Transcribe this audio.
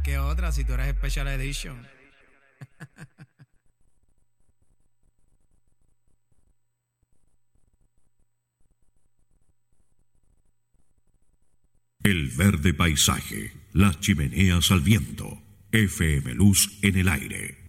¿Qué otra si tú eres Special Edition? El verde paisaje, las chimeneas al viento, FM Luz en el aire.